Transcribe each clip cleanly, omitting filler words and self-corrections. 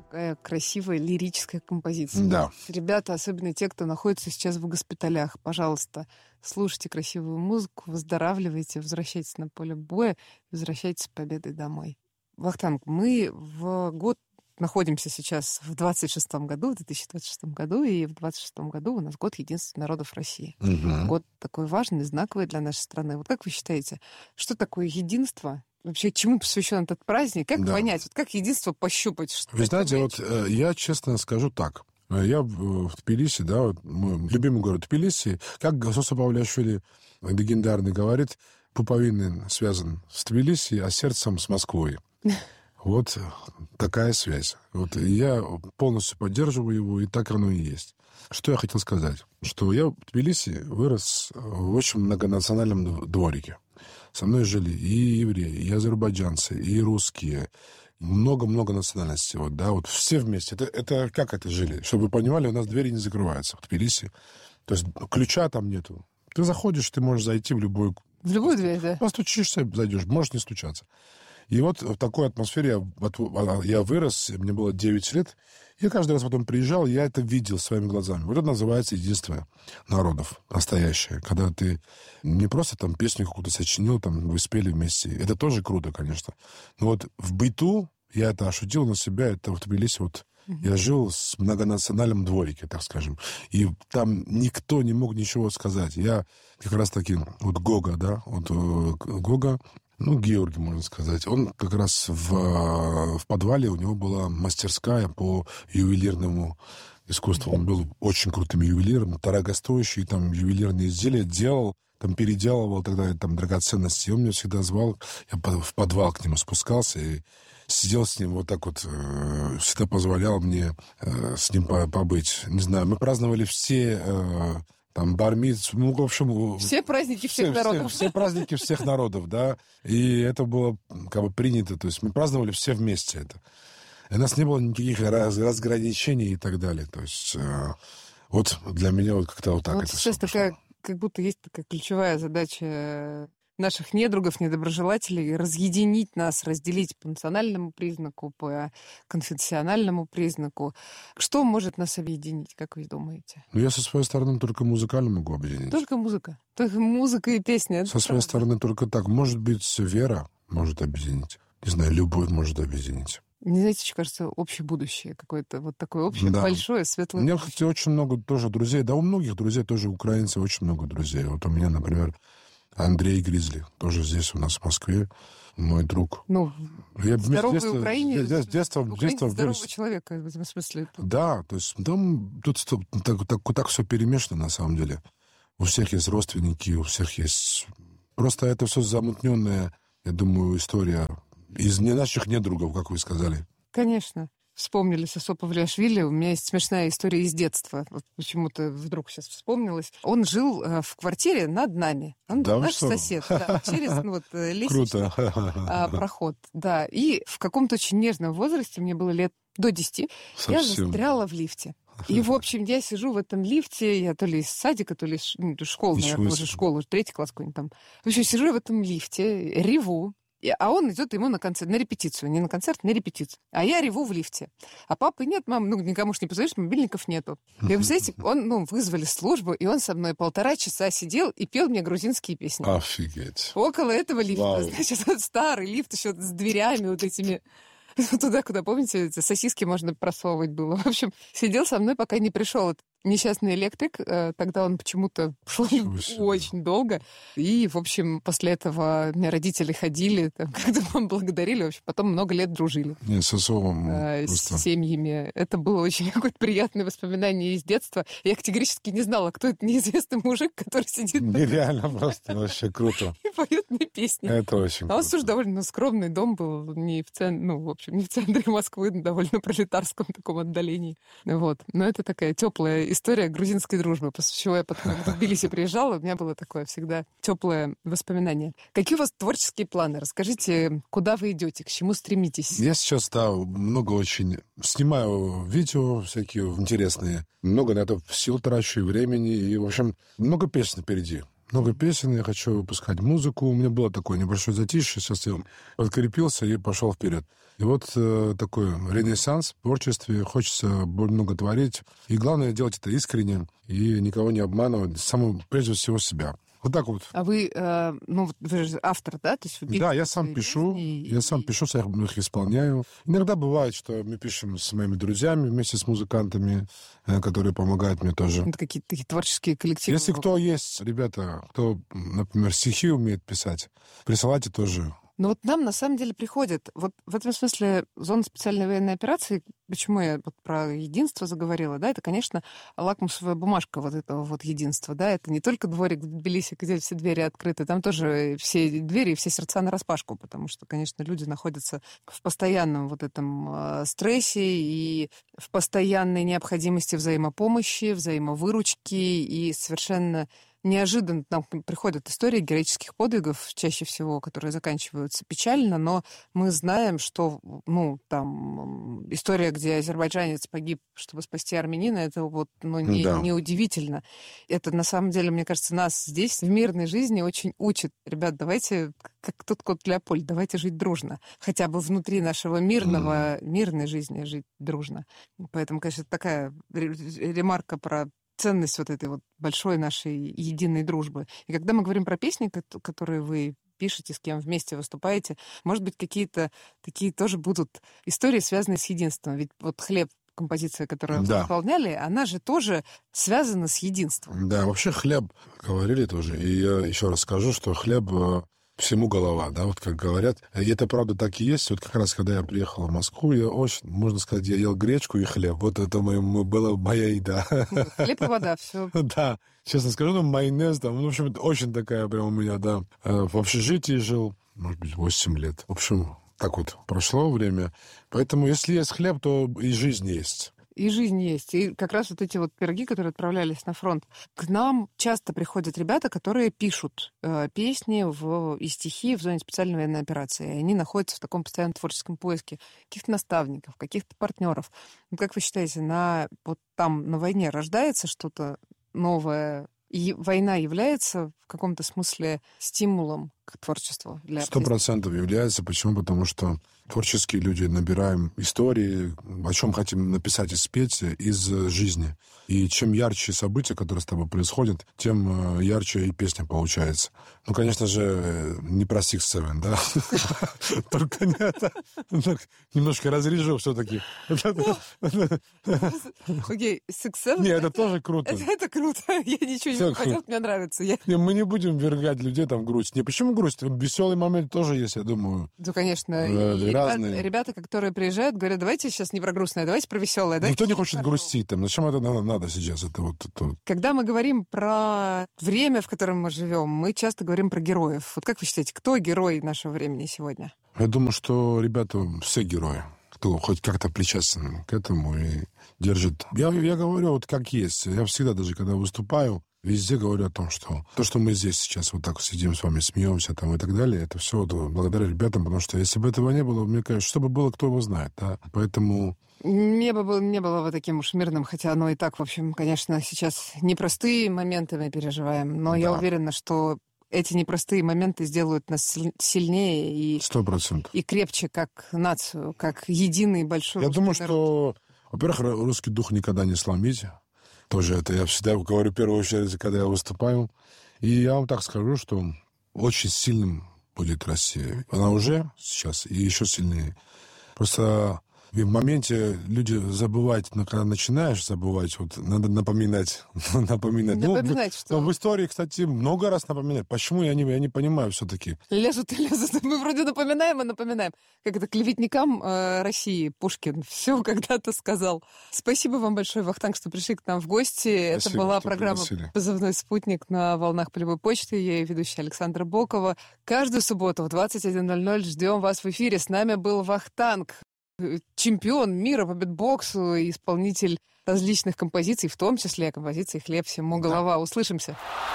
Какая красивая лирическая композиция. Да. Ребята, особенно те, кто находится сейчас в госпиталях, пожалуйста, слушайте красивую музыку, выздоравливайте, возвращайтесь на поле боя, возвращайтесь с победой домой. Вахтанг, мы в год находимся сейчас в 26-м году, в 2026 году, и в 26-м году у нас год единства народов России. Угу. Год такой важный, знаковый для нашей страны. Вот как вы считаете, что такое единство? Вообще, чему посвящен этот праздник? Как понять? Вот как единство пощупать? Что вы знаете, вот я честно скажу так. Я в Тбилиси, да, вот мой любимый город Тбилиси, как Государство Павлиашвили легендарный говорит, пуповинный связан с Тбилиси, а сердцем с Москвой. Вот такая связь. Вот я полностью поддерживаю его, и так оно и есть. Что я хотел сказать? Что я в Тбилиси вырос в очень многонациональном дворике. Со мной жили и евреи, и азербайджанцы, и русские. Много-много национальностей. Вот, да, вот все вместе. Это как это жили? Чтобы вы понимали, у нас двери не закрываются в Тбилиси. То есть ключа там нету. Ты заходишь, ты можешь зайти в любую... В любую дверь, да? Постучишься, зайдешь, можешь не стучаться. И вот в такой атмосфере я вырос, мне было 9 лет. Я каждый раз потом приезжал, я это видел своими глазами. Вот это называется единство народов настоящее. Когда ты не просто там песню какую-то сочинил, там вы спели вместе. Это тоже круто, конечно. Но вот в быту я это ощутил на себя. Это в Тбилиси вот я жил в многонациональном дворике, так скажем. И там никто не мог ничего сказать. Я как раз-таки вот Гога, да, вот Гога, Георгий, можно сказать. Он как раз в подвале, у него была мастерская по ювелирному искусству. Он был очень крутым ювелиром, дорогостоящий, там ювелирные изделия делал, там переделывал тогда там драгоценности. И он меня всегда звал, я в подвал к нему спускался и сидел с ним вот так вот, всегда позволял мне с ним побыть. Не знаю, мы праздновали все... Там бар-мицву, в общем... Все праздники всех народов. Все праздники всех народов, да. И это было как бы принято. То есть мы праздновали все вместе это. И у нас не было никаких разграничений и так далее. То есть вот для меня вот как-то вот так вот это сейчас все такая, как будто есть такая ключевая задача наших недругов, недоброжелателей разъединить нас, разделить по национальному признаку, по конфессиональному признаку. Что может нас объединить, как вы думаете? Я со своей стороны только музыкально могу объединить. Только музыка? Только музыка и песня? Со своей стороны только так. Может быть, вера может объединить. Не знаю, любовь может объединить. Мне, знаете, еще кажется, общее будущее какое-то, вот такое общее, большое, светлое. У меня, кстати, очень много тоже друзей, да у многих друзей, тоже украинцев, очень много друзей. Вот у меня, например, Андрей Гризли, тоже здесь у нас в Москве, мой друг. Здоровый Украине, с детства здорового человека в этом смысле. Да, то есть там тут так все перемешано на самом деле. У всех есть родственники, у всех есть... Просто это все замутненная, я думаю, история из не наших недругов, как вы сказали. Конечно. Вспомнили Сосо Павлиашвили. У меня есть смешная история из детства. Вот почему-то вдруг сейчас вспомнилась. Он жил в квартире над нами. Он был наш сосед. Да, через лестничный проход. Да. И в каком-то очень нежном возрасте, мне было лет до 10, я застряла в лифте. И, в общем, я сижу в этом лифте, я то ли из садика, то ли из школы, наверное, уже школа, 3-й класс какой-нибудь там. В общем, сижу в этом лифте, реву. А он идет ему на репетицию. Не на концерт, на репетицию. А я реву в лифте. А папы нет, мам, никому ж не позвонишь, мобильников нету. И, вы знаете, вызвали службу, и он со мной 1,5 часа сидел и пел мне грузинские песни. Офигеть. Около этого лифта. Вау. Значит, старый лифт еще с дверями вот этими... Туда, куда, помните, эти сосиски можно просовывать было. В общем, сидел со мной, пока не пришел этот несчастный электрик. Тогда он почему-то шел очень долго. И, в общем, после этого меня родители ходили, там, как-то благодарили. В общем, потом много лет дружили. Нет, с семьями. Это было очень какое-то приятное воспоминание из детства. Я категорически не знала, кто этот неизвестный мужик, который сидит... Нереально просто, вообще круто. И поет мне песни. Это очень круто. А у нас тоже довольно скромный дом был, не в центре Москвы, довольно пролетарском таком отдалении. Вот. Но это такая теплая история грузинской дружбы, после чего я потом в Тбилиси приезжала, у меня было такое всегда теплое воспоминание. Какие у вас творческие планы? Расскажите, куда вы идете, к чему стремитесь? Я сейчас, много очень снимаю видео всякие интересные, много на это сил трачу и времени, и, в общем, много песен впереди. Много песен, я хочу выпускать музыку. У меня было такое небольшое затишье, сейчас я подкрепился и пошел вперед. И вот такой ренессанс в творчестве, хочется много творить. И главное, делать это искренне и никого не обманывать, прежде всего себя. Вот так вот. А вы, вы же автор, да? То есть вы да, я сам пишу, я их исполняю. Иногда бывает, что мы пишем с моими друзьями вместе с музыкантами, которые помогают мне тоже. Это какие-то такие творческие коллективы. Если кто есть, ребята, кто, например, стихи умеет писать, присылайте тоже. Но вот нам на самом деле приходит, вот в этом смысле зона специальной военной операции, почему я вот про единство заговорила, да, это, конечно, лакмусовая бумажка вот этого вот единства, да, это не только дворик в Тбилиси, где все двери открыты, там тоже все двери и все сердца нараспашку, потому что, конечно, люди находятся в постоянном вот этом стрессе и в постоянной необходимости взаимопомощи, взаимовыручки, и совершенно неожиданно нам приходят истории героических подвигов, чаще всего, которые заканчиваются печально, но мы знаем, что, история, где азербайджанец погиб, чтобы спасти армянина, это вот, неудивительно. Это, на самом деле, мне кажется, нас здесь, в мирной жизни, очень учит. Ребят, давайте, как тот кот Леопольд, давайте жить дружно. Хотя бы внутри нашего мирной жизни жить дружно. Поэтому, конечно, такая ремарка про ценность вот этой вот большой нашей единой дружбы. И когда мы говорим про песни, которые вы пишете, с кем вместе выступаете, может быть, какие-то такие тоже будут истории, связанные с единством. Ведь вот «Хлеб», композиция, которую вы исполняли, она же тоже связана с единством. Да, вообще «Хлеб» говорили тоже. И я еще раз скажу, что «Хлеб» всему голова, да, вот как говорят. И это правда так и есть. Вот как раз, когда я приехал в Москву, можно сказать, я ел гречку и хлеб. Вот это была моя еда. Хлеб и вода, все. Да, честно скажу, майонез, в общем, это очень такая прям у меня, да. В общежитии жил, может быть, 8 лет. В общем, так вот прошло время. Поэтому, если есть хлеб, то и жизнь есть. И жизнь есть. И как раз вот эти вот пироги, которые отправлялись на фронт. К нам часто приходят ребята, которые пишут песни и стихи в зоне специальной военной операции. И они находятся в таком постоянном творческом поиске каких-то наставников, каких-то партнеров. Как вы считаете, на войне рождается что-то новое? И война является в каком-то смысле стимулом к творчеству для 100% является. Почему? Потому что творческие люди набираем истории, о чем хотим написать и спеть из жизни. И чем ярче события, которые с тобой происходят, тем ярче и песня получается. Ну, конечно же, не про Six Seven, да? Только не это. Немножко разрежу все-таки. Окей, Six Seven... Нет, это тоже круто. Это круто. Я ничего не понял, мне нравится. Мы не будем вергать людей в грусть. Не, почему грусть? Веселый момент тоже есть, я думаю. Да, конечно. Разные. Ребята, которые приезжают, говорят, давайте сейчас не про грустное, давайте про веселое. Никто не хочет грустить. Зачем это надо сейчас? Когда мы говорим про время, в котором мы живем, мы часто говорим про героев. Вот как вы считаете, кто герой нашего времени сегодня? Я думаю, что ребята все герои. Кто хоть как-то причастен к этому и держит. Я говорю вот как есть. Я всегда, даже когда выступаю, везде говорю о том, что то, что мы здесь сейчас вот так сидим с вами, смеемся и так далее, это все благодаря ребятам, потому что если бы этого не было, мне кажется, что бы было, кто его знает, да. Поэтому... Не было бы таким уж мирным, хотя оно и так, в общем, конечно, сейчас непростые моменты мы переживаем, но я уверена, что эти непростые моменты сделают нас сильнее и 100%. И крепче, как нацию, как единый большой Я думаю, народ. что, во-первых, русский дух никогда не сломить. Тоже это я всегда говорю в первую очередь, когда я выступаю. И я вам так скажу, что очень сильным будет Россия. Она уже сейчас и еще сильнее. Просто в моменте люди забывают, но когда начинаешь забывать, вот надо напоминать. Напоминать, что? В истории, кстати, много раз напоминать. Почему, я не понимаю все-таки. Лезут. Мы вроде напоминаем и напоминаем. Как это клеветникам России Пушкин все когда-то сказал. Спасибо вам большое, Вахтанг, что пришли к нам в гости. Спасибо, это была программа «Позывной спутник» на волнах полевой почты. Я ее ведущая Александра Бокова. Каждую субботу в 21:00 ждем вас в эфире. С нами был Вахтанг, чемпион мира по битбоксу и исполнитель различных композиций, в том числе композиции «Хлеб всему голова». Услышимся.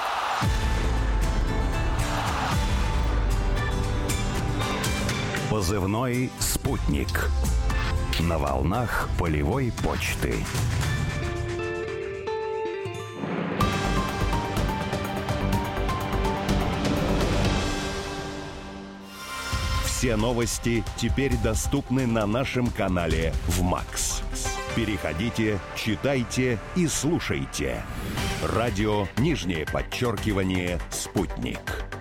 Позывной «Спутник» на волнах полевой почты. Все новости теперь доступны на нашем канале в МАКС. Переходите, читайте и слушайте. Радио _«Спутник».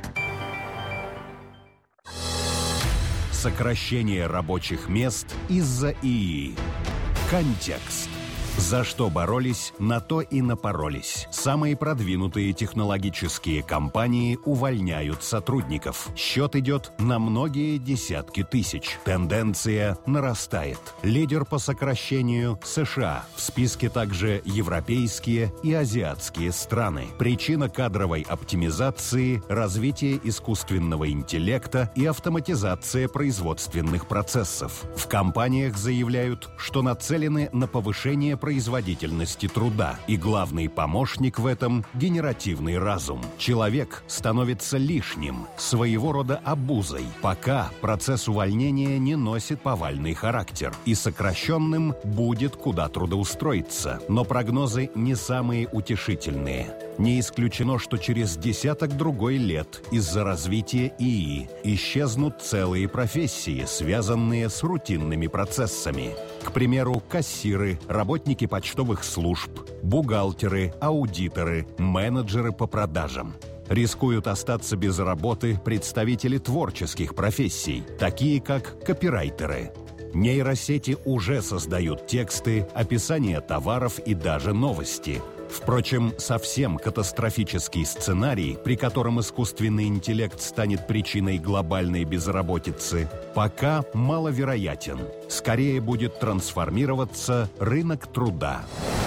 Сокращение рабочих мест из-за ИИ. Контекст. За что боролись, на то и напоролись. Самые продвинутые технологические компании увольняют сотрудников. Счет идет на многие десятки тысяч. Тенденция нарастает. Лидер по сокращению – США. В списке также европейские и азиатские страны. Причина кадровой оптимизации – развитие искусственного интеллекта и автоматизация производственных процессов. В компаниях заявляют, что нацелены на повышение производительности труда, и главный помощник в этом – генеративный разум. Человек становится лишним, своего рода обузой, пока процесс увольнения не носит повальный характер, и сокращенным будет куда трудоустроиться. Но прогнозы не самые утешительные. Не исключено, что через десяток-другой лет из-за развития ИИ исчезнут целые профессии, связанные с рутинными процессами. К примеру, кассиры, работники почтовых служб, бухгалтеры, аудиторы, менеджеры по продажам. Рискуют остаться без работы представители творческих профессий, такие как копирайтеры. Нейросети уже создают тексты, описания товаров и даже новости. Впрочем, совсем катастрофический сценарий, при котором искусственный интеллект станет причиной глобальной безработицы, пока маловероятен. Скорее будет трансформироваться рынок труда.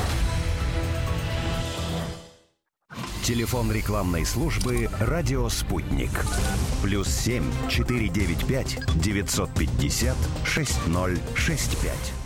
Телефон рекламной службы «Радио Спутник». +7 495 950 6065.